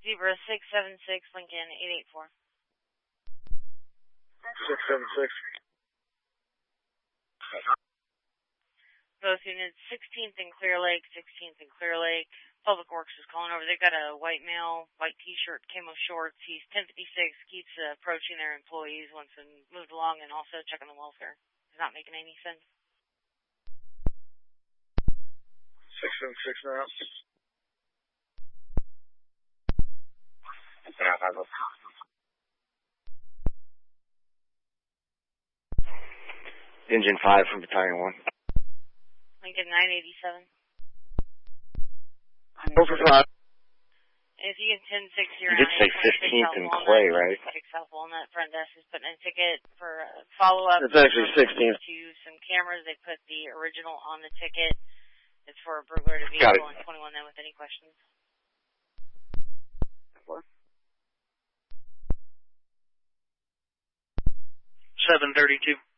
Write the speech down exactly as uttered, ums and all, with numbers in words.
Zebra six seven six, Lincoln eight eight four. six seven six. Both units, sixteenth and Clear Lake, sixteenth and Clear Lake. Public Works is calling over. They've got a white male, white t-shirt, camo shorts. He's ten fifty-six, keeps uh, approaching their employees once and moved along and also checking the welfare. It's not making any sense. six seven six now. Engine five from Battalion one. Lincoln nine eighty-seven. Over five. If you can ten six here, You did say fifteenth in Clay, right? South Walnut, front desk is putting in a ticket for uh, follow-up. It's actually sixteenth. To some cameras, they put the original on the ticket. It's for a burglar to Got vehicle it. and twenty-one then with any questions. seven thirty-two.